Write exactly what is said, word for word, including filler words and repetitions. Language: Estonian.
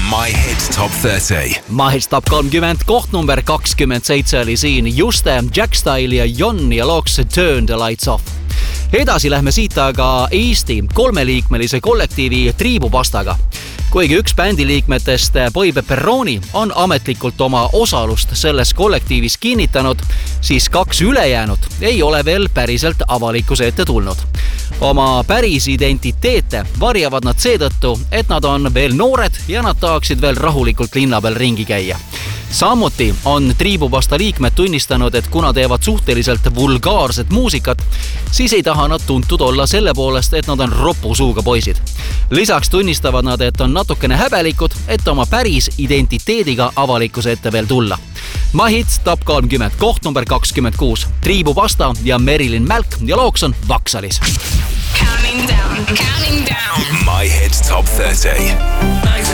My Hit Top kolmkümmend. My Hit Top kolmkümmend, koht number kakskümmend seitse oli siin Juste, Jack Style ja Jon ja looks Turn the Lights Off. Edasi lähme siit aga Eesti kolmeliikmelise kollektiivi Triibupastaga. Kuigi üks bändi liikmetest, Boy Pepperoni, on ametlikult oma osalust selles kollektiivis kinnitanud, siis kaks ülejäänud ei ole veel päriselt avalikkuse ette tulnud. Oma päris identiteete varjavad nad seetõttu, et nad on veel noored ja nad tahaksid veel rahulikult linna peal ringi käia. Samuti on Triibupasta liikmed tunnistanud, et kuna teevad suhteliselt vulgaarset muusikat, siis ei taha nad tuntud olla selle poolest, et nad on ropusuuga poisid. Lisaks tunnistavad nad, et on natukene häbelikud, et oma päris identiteediga avalikkuse ette veel tulla. My Hit Top kolmkümmend, koht number kakskümmend kuus, Triibupasta ja Merilin Mälk ja looks on Vaksalis. Counting down, counting down. My Hit Top kolmkümmend.